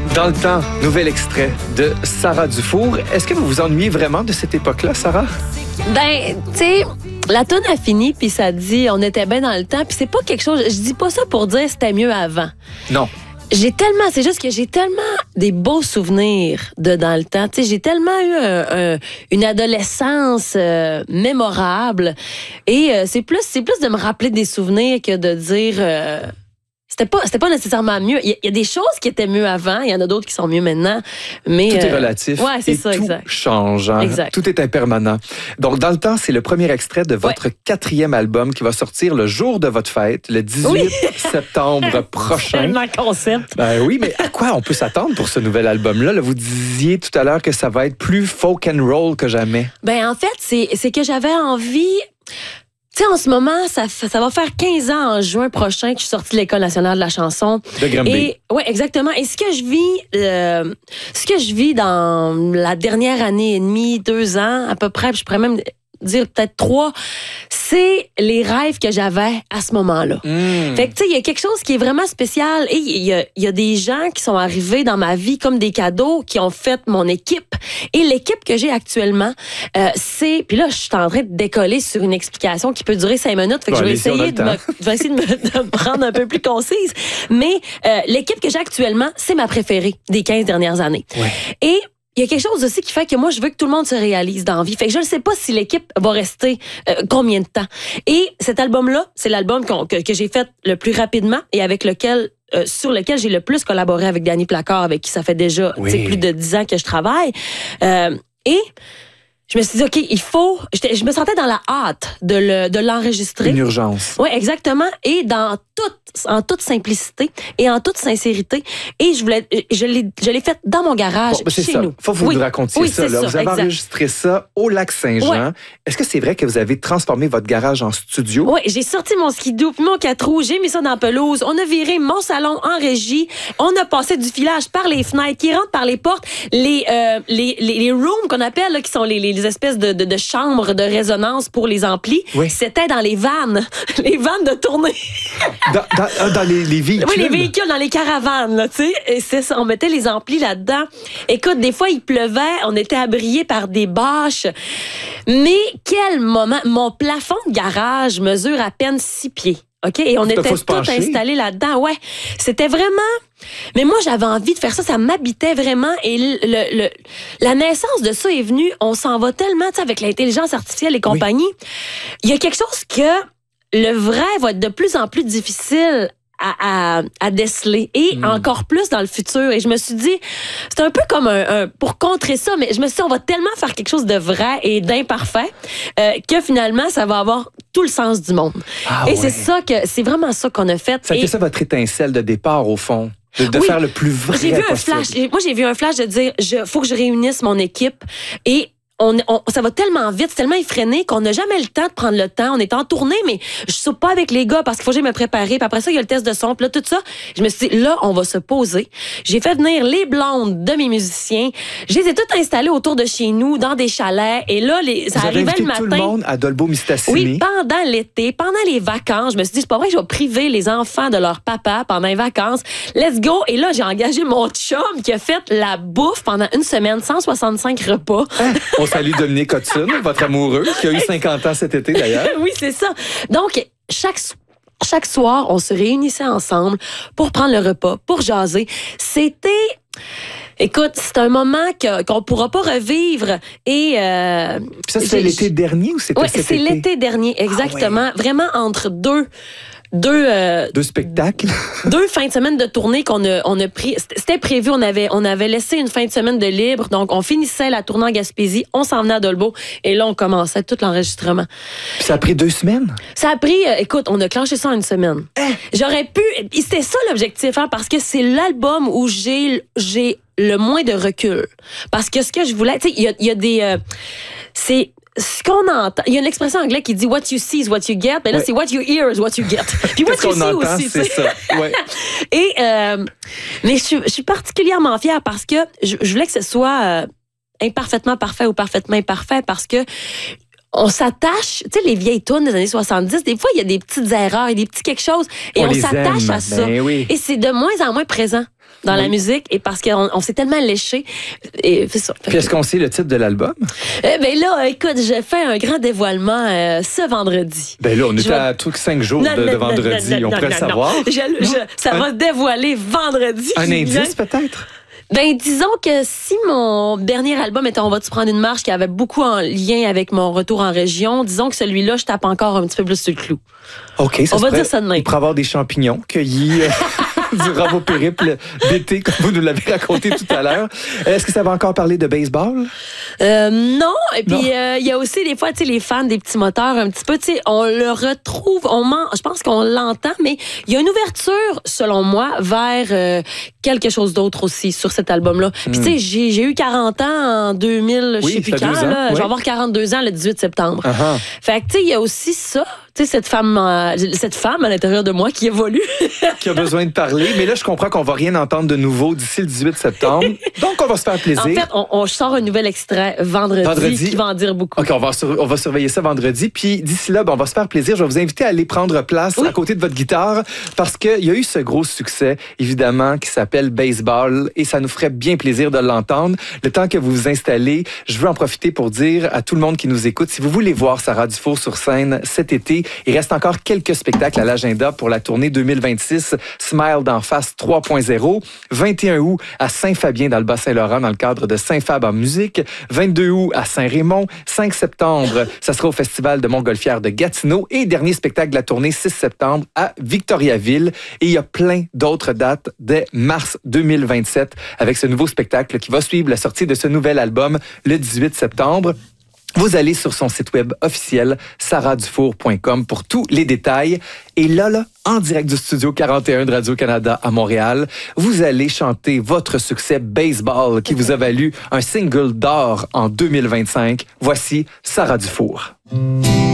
Dans le temps, nouvel extrait de Sarah Dufour. Est-ce que vous vous ennuyez vraiment de cette époque-là, Sarah? Ben, tu sais, la toune a fini, puis ça dit on était bien dans le temps, puis c'est pas quelque chose. Je dis pas ça pour dire c'était mieux avant. Non. C'est juste que j'ai tellement des beaux souvenirs de dans le temps. Tu sais, j'ai tellement eu une adolescence mémorable. Et c'est plus de me rappeler des souvenirs que de dire. C'était pas nécessairement mieux. Il y a des choses qui étaient mieux avant, il y en a d'autres qui sont mieux maintenant. Mais, tout est relatif. Ouais, c'est ça, tout exact. change. Hein? Exact. Tout est impermanent. Donc, dans le temps, c'est le premier extrait de votre 4e album qui va sortir le jour de votre fête, le 18 septembre prochain. Tellement concept. Ben oui, mais à quoi on peut s'attendre pour ce nouvel album-là? Là, vous disiez tout à l'heure que ça va être plus folk and roll que jamais. Ben en fait, c'est que j'avais envie. Tu sais, en ce moment, ça va faire 15 ans en juin prochain que je suis sortie de l'École nationale de la chanson. De Granby. Oui, exactement. Et ce que je vis dans la dernière année et demie, 2 ans, à peu près, je pourrais même dire peut-être 3, c'est les rêves que j'avais à ce moment-là. Fait que, tu sais, il y a quelque chose qui est vraiment spécial et il y a des gens qui sont arrivés dans ma vie comme des cadeaux qui ont fait mon équipe. Et l'équipe que j'ai actuellement, c'est... Puis là, je suis en train de décoller sur une explication qui peut durer 5 minutes. Fait que je vais essayer de me rendre un peu plus concise. Mais l'équipe que j'ai actuellement, c'est ma préférée des 15 dernières années. Ouais. Et il y a quelque chose aussi qui fait que moi, je veux que tout le monde se réalise dans la vie. Fait que je ne sais pas si l'équipe va rester combien de temps. Et cet album-là, c'est l'album que j'ai fait le plus rapidement et avec lequel... sur lequel j'ai le plus collaboré avec Danny Placard, avec qui ça fait déjà plus de 10 ans que je travaille. Et je me suis dit, OK, il faut... Je me sentais dans la hâte de l'enregistrer. Une urgence. Oui, exactement. Et en toute simplicité et en toute sincérité. Et je l'ai fait dans mon garage, chez nous. Faut que vous nous racontiez ça. Là. Vous avez enregistré ça au Lac-Saint-Jean. Ouais. Est-ce que c'est vrai que vous avez transformé votre garage en studio? Oui, j'ai sorti mon skidoo puis mon 4 roues, j'ai mis ça dans la pelouse. On a viré mon salon en régie. On a passé du filage par les fenêtres qui rentrent par les portes. Les rooms qu'on appelle, là, qui sont les espèces de chambres de résonance pour les amplis, c'était dans les vannes. Les vannes de tournée. Dans les véhicules? Oui, les véhicules, dans les caravanes, là, tu sais. Et c'est ça, on mettait les amplis là-dedans. Écoute, des fois, il pleuvait, on était abriés par des bâches. Mais quel moment! Mon plafond de garage mesure à peine 6 pieds. OK? Et on était tous installés là-dedans. Ouais. C'était vraiment... Mais moi, j'avais envie de faire ça. Ça m'habitait vraiment. Et la naissance de ça est venue. On s'en va tellement, tu sais, avec l'intelligence artificielle et compagnie. Il y a quelque chose que le vrai va être de plus en plus difficile à déceler et encore plus dans le futur. Et je me suis dit, c'est un peu comme pour contrer ça, mais je me suis dit, on va tellement faire quelque chose de vrai et d'imparfait que finalement, ça va avoir tout le sens du monde. C'est vraiment ça qu'on a fait. Ça a été ça votre étincelle de départ, au fond? De faire le plus vrai possible. J'ai vu un flash de dire, faut que je réunisse mon équipe et ça va tellement vite, c'est tellement effréné qu'on n'a jamais le temps de prendre le temps. On est en tournée, mais je soupe pas avec les gars parce qu'il faut que j'aille me préparer. Puis après ça, il y a le test de son. Puis là, tout ça, je me suis dit, là, on va se poser. J'ai fait venir les blondes de mes musiciens. Je les ai toutes installées autour de chez nous, dans des chalets. Et là, ça arrivait le matin. Tout le monde à Dolbeau-Mistassini. Oui, pendant l'été, pendant les vacances. Je me suis dit, c'est pas vrai que je vais priver les enfants de leur papa pendant les vacances. Let's go. Et là, j'ai engagé mon chum qui a fait la bouffe pendant une semaine, 165 repas. On salue Dominique Hudson, votre amoureux, qui a eu 50 ans cet été d'ailleurs. Oui, c'est ça. Donc, chaque soir, on se réunissait ensemble pour prendre le repas, pour jaser. C'était... Écoute, c'est un moment qu'on pourra pas revivre. Et puis ça, c'était l'été dernier ou c'était cet été? Oui, c'est l'été dernier, exactement. Vraiment entre deux spectacles. 2 fins de semaine de tournée qu'on a pris. C'était prévu, on avait laissé une fin de semaine de libre. Donc, on finissait la tournée en Gaspésie, on s'en venait à Dolbeau et là, on commençait tout l'enregistrement. Puis ça a pris 2 semaines? Ça a pris, écoute, on a clenché ça en 1 semaine. J'aurais pu, c'était ça l'objectif, hein, parce que c'est l'album où j'ai le moins de recul. Parce que ce que je voulais, tu sais, il y a des... c'est ce qu'on entend, il y a une expression anglaise qui dit what you see is what you get, mais là c'est what you hear is what you get. Puis what you see entend, aussi, c'est ça. Ouais. Et mais je suis particulièrement fière parce que je voulais que ce soit imparfaitement parfait ou parfaitement imparfait parce que on s'attache, tu sais, les vieilles tunes des années 70, des fois, il y a des petites erreurs, il y a des petits quelque chose, et on s'attache à ça. Oui. Et c'est de moins en moins présent. dans la musique et parce qu'on s'est tellement léché. Et c'est ça. Puis est-ce qu'on sait le titre de l'album? Ben là, écoute, j'ai fait un grand dévoilement ce vendredi. Ben là, on est à 5 jours de vendredi. On pourrait le savoir. Ça va se dévoiler vendredi. Un indice peut-être? Ben, disons que si mon dernier album était On va-tu prendre une marche qui avait beaucoup en lien avec mon retour en région, disons que celui-là, je tape encore un petit peu plus sur le clou. OK, on va dire ça demain. Il pourrait avoir des champignons cueillis durant vos périples d'été, comme vous nous l'avez raconté tout à l'heure. Est-ce que ça va encore parler de baseball? Non. Et puis, il y a aussi des fois, tu sais, les fans des petits moteurs, un petit peu, tu sais, on le retrouve, je pense qu'on l'entend, mais il y a une ouverture, selon moi, vers quelque chose d'autre aussi sur cet album-là. Puis, tu sais, j'ai eu 40 ans en 2000, je sais plus quand, là. Je vais avoir 42 ans le 18 septembre. Fait que, tu sais, il y a aussi ça. Tu sais, cette femme à l'intérieur de moi qui évolue. Qui a besoin de parler. Mais là, je comprends qu'on va rien entendre de nouveau d'ici le 18 septembre. Donc, on va se faire plaisir. En fait, on sort un nouvel extrait vendredi qui va en dire beaucoup. OK, on va surveiller ça vendredi. Puis d'ici là, on va se faire plaisir. Je vais vous inviter à aller prendre place à côté de votre guitare parce qu'il y a eu ce gros succès, évidemment, qui s'appelle Baseball et ça nous ferait bien plaisir de l'entendre. Le temps que vous vous installez, je veux en profiter pour dire à tout le monde qui nous écoute, si vous voulez voir Sarah Dufour sur scène cet été, il reste encore quelques spectacles à l'agenda pour la tournée 2026 Smile d'en face 3.0. 21 août à Saint-Fabien dans le Bas-Saint-Laurent dans le cadre de Saint-Fab en musique. 22 août à Saint-Raymond. 5 septembre, ça sera au Festival de Montgolfière de Gatineau. Et dernier spectacle de la tournée 6 septembre à Victoriaville. Et il y a plein d'autres dates dès mars 2027 avec ce nouveau spectacle qui va suivre la sortie de ce nouvel album le 18 septembre. Vous allez sur son site web officiel sarahdufour.com pour tous les détails. Et là, en direct du studio 41 de Radio-Canada à Montréal, vous allez chanter votre succès Baseball qui vous a valu un single d'or en 2025. Voici Sarah Dufour.